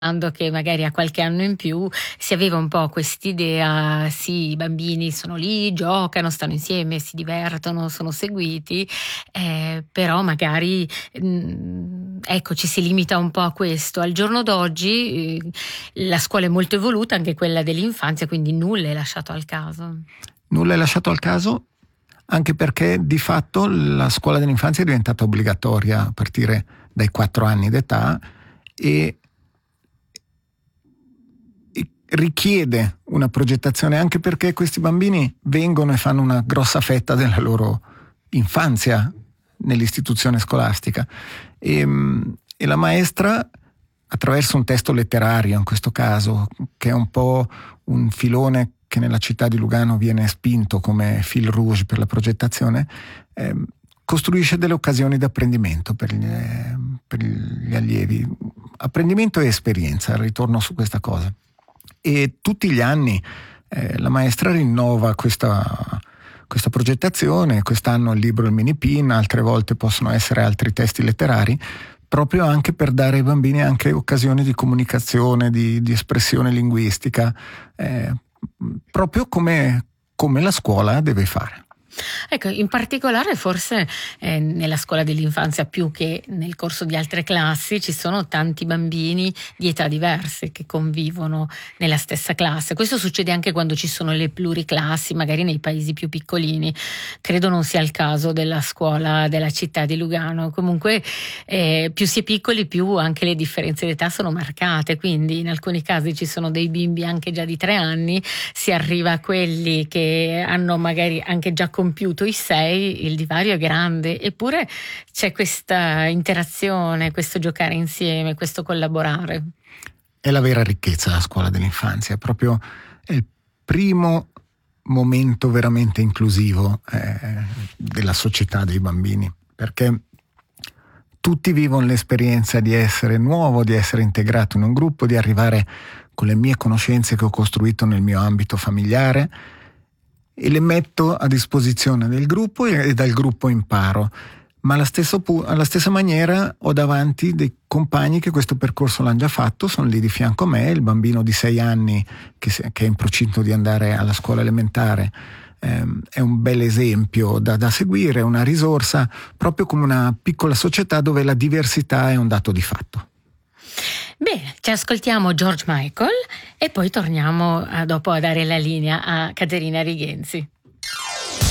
che magari a qualche anno in più si aveva un po' quest'idea, sì, i bambini sono lì, giocano, stanno insieme, si divertono, sono seguiti, però magari ecco, ci si limita un po' a questo. Al giorno d'oggi la scuola è molto evoluta, anche quella dell'infanzia, quindi nulla è lasciato al caso. Nulla è lasciato al caso, anche perché di fatto la scuola dell'infanzia è diventata obbligatoria a partire dai 4 anni d'età e richiede una progettazione, anche perché questi bambini vengono e fanno una grossa fetta della loro infanzia nell'istituzione scolastica e la maestra, attraverso un testo letterario in questo caso, che è un po' un filone che nella città di Lugano viene spinto come fil rouge per la progettazione, costruisce delle occasioni di apprendimento per gli allievi, apprendimento e esperienza, ritorno su questa cosa. E tutti gli anni la maestra rinnova questa progettazione. Quest'anno il libro Il Mini Pin, altre volte possono essere altri testi letterari, proprio anche per dare ai bambini anche occasioni di comunicazione, di espressione linguistica, proprio come la scuola deve fare. Ecco, in particolare forse nella scuola dell'infanzia, più che nel corso di altre classi, ci sono tanti bambini di età diverse che convivono nella stessa classe. Questo succede anche quando ci sono le pluriclassi, magari nei paesi più piccolini. Credo non sia il caso della scuola della città di Lugano. Comunque più si è piccoli, più anche le differenze d'età sono marcate, quindi in alcuni casi ci sono dei bimbi anche già di 3 anni, si arriva a quelli che hanno magari anche già compiuto i 6, il divario è grande, eppure c'è questa interazione, questo giocare insieme, questo collaborare. È la vera ricchezza della scuola dell'infanzia, è il primo momento veramente inclusivo della società dei bambini, perché tutti vivono l'esperienza di essere nuovo, di essere integrato in un gruppo, di arrivare con le mie conoscenze che ho costruito nel mio ambito familiare e le metto a disposizione del gruppo e dal gruppo imparo, ma alla stessa maniera ho davanti dei compagni che questo percorso l'hanno già fatto, sono lì di fianco a me. Il bambino di 6 anni che è in procinto di andare alla scuola elementare è un bel esempio da seguire, una risorsa, proprio come una piccola società dove la diversità è un dato di fatto. Bene, ci ascoltiamo George Michael e poi torniamo dopo a dare la linea a Caterina Righenzi.